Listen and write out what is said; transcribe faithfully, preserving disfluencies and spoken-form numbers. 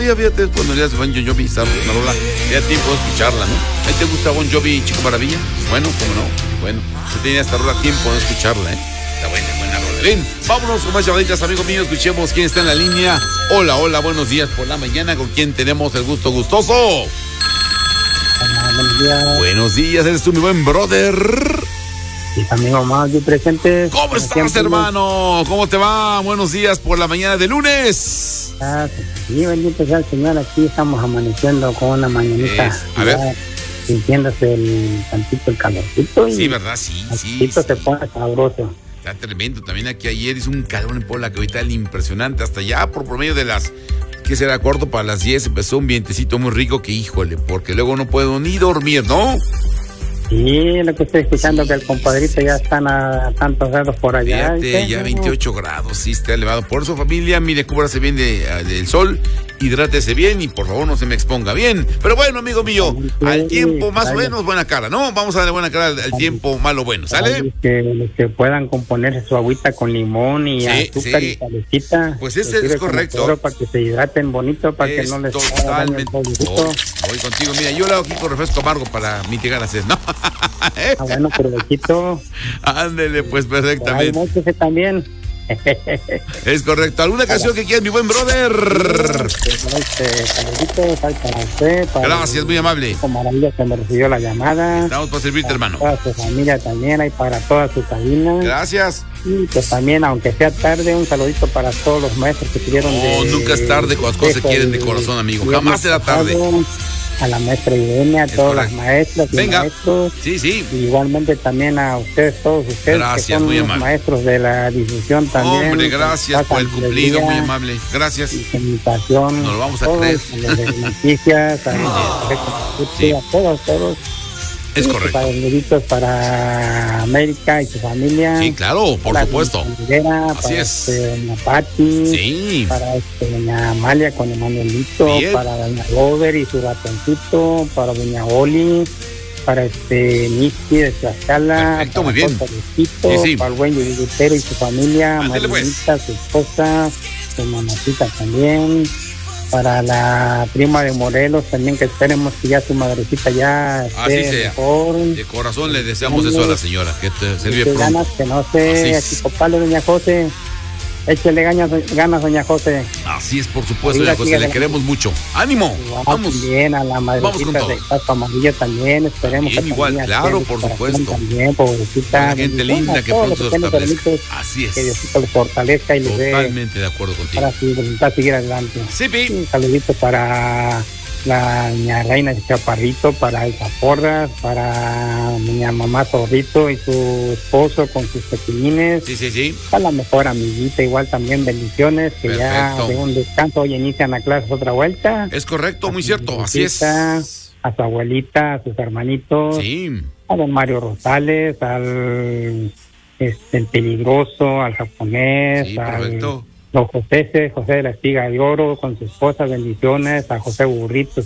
Ya fíjate, cuando le das Bon Jovi, está una rola, ya tiempo de escucharla, ¿no? ¿A ti te gusta Bon Jovi, Chico Maravilla? Bueno, cómo no, bueno, se tenía esta rola tiempo de escucharla, ¿eh? Está buena, buena rola. Bien, vámonos con más llamaditas, amigos míos, escuchemos quién está en la línea. Hola, hola, buenos días por la mañana, ¿con quién tenemos el gusto gustoso? Hola, buenos días. Buenos días, eres tú mi buen brother. Y amigo más, yo presente. ¿Cómo estás, siempre, hermano? ¿Cómo te va? Buenos días por la mañana de lunes. Ah, sí, bendito sea el Señor. Aquí estamos amaneciendo con una mañanita. Es, a ver. Sintiéndose el tantito el calorcito. Y sí, ¿verdad? Sí, sí. sí. se sí. pone sabroso. Está tremendo. También aquí ayer hizo un calor en Puebla que ahorita es impresionante. Hasta ya por promedio de las, ¿qué será? Corto para las diez empezó un vientecito muy rico que, híjole, porque luego no puedo ni dormir, ¿no? Sí, lo que estoy escuchando, sí, que el compadrito ya están a tantos grados por allá. Fíjate, ya veintiocho grados, sí está elevado. Por eso, familia, mire, cúbrase bien de, del sol, hidrátese bien y por favor no se me exponga bien. Pero bueno, amigo mío, sí, al tiempo más o menos buena cara, ¿no? Vamos a darle buena cara al, al tiempo malo bueno, ¿sale? Que, que puedan componerse su agüita con limón y sí, azúcar sí. y salecita. Pues ese es correcto. Para que se hidraten bonito, para es que no les totalmente. Oh, voy contigo, mira, yo lo hago aquí con refresco amargo para mitigar la sed, ¿no? Ah, bueno, provechito. Ándele, pues, perfectamente. Ay, también. Es correcto. ¿Alguna canción que quieras, mi buen brother? Este, saludito, para usted. Para gracias, muy amable. Con maravilla que me recibió la llamada. Estamos para servirte, para hermano. Para toda su familia también, y para toda su cabina. Gracias. Y pues también, aunque sea tarde, un saludito para todos los maestros que tuvieron. No, de, nunca es tarde cuando las cosas se quieren de corazón, amigo. Jamás será tarde. A la maestra Irene, a es todas correcto. las maestras y Venga. maestros. Sí, sí. Y igualmente también a ustedes, todos ustedes, gracias, que son muy los amable. maestros de la difusión también. Hombre, gracias por el cumplido, muy amable. Gracias. Y comunicación. Nos lo vamos a todos, creer. A los de noticias, a, sí. a todos, todos. Es correcto. Para los para América y su familia. Sí, claro, por para supuesto. Rivera, así para es. Este, doña Pati. Sí. Para este, doña Amalia con Emanuelito. Bien. Para doña Lover y su ratoncito. Para doña Oli. Para este Niki de Tlaxcala. Perfecto, muy bien. Sí, sí. Para el buen Yuditero y su familia. Marinita, pues. Su esposa. Su mamacita también. Para la prima de Morelos también, que esperemos que ya su madrecita ya esté así sea. Mejor. De corazón le deseamos eso a la señora, que te sirve pronto. Ganas que no sé, aquí copale, doña José. Échale ganas, ganas, doña José. Así es, por supuesto, doña José, le queremos mucho. ¡Ánimo! Igual, vamos. También a la madrecita de Caso Amarillo también, esperemos también, que igual, también claro, por supuesto. También, pobrecita. La gente linda que pronto se establezca. Así es. Que Diosito los fortalezca y les dé. Totalmente de acuerdo contigo. Para, para seguir adelante. Sí, pi. Un saludito para la niña Reina de Chaparrito, para Elsa Porras, para niña mamá Zorrito y su esposo con sus pequeñines. Sí, sí, sí. A la mejor amiguita, igual también bendiciones, que perfecto. Ya de un descanso hoy inician a clases otra vuelta. Es correcto, a muy cierto, así es. A su abuelita, a sus hermanitos. Sí. A don Mario Rosales, al este, el peligroso, al japonés, sí, al perfecto. Don José, José de la Espiga de Oro, con su esposa, bendiciones, a José Burrito,